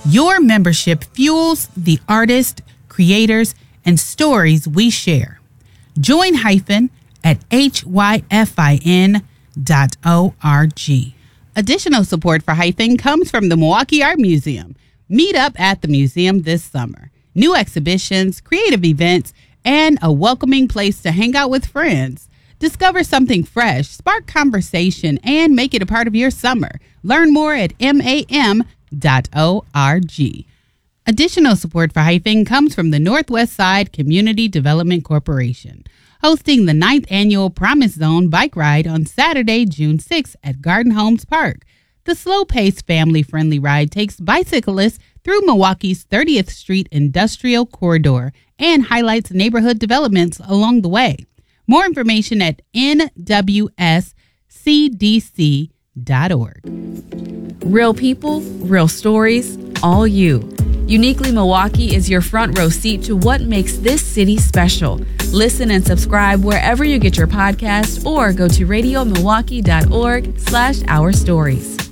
Your membership fuels the artists, creators, and stories we share. Join Hyphen at hyfin.org. Additional support for Hyphen comes from the Milwaukee Art Museum. Meet up at the museum this summer. New exhibitions, creative events, and a welcoming place to hang out with friends. Discover something fresh, spark conversation, and make it a part of your summer. Learn more at mam.org. Additional support for Hyphen comes from the Northwest Side Community Development Corporation, hosting the 9th annual Promise Zone bike ride on Saturday, June 6th at Garden Homes Park. The slow-paced, family-friendly ride takes bicyclists through Milwaukee's 30th Street Industrial Corridor and highlights neighborhood developments along the way. More information at nwscdc.org. Real people, real stories, all you. Uniquely Milwaukee is your front row seat to what makes this city special. Listen and subscribe wherever you get your podcasts or go to radiomilwaukee.org/ourstories.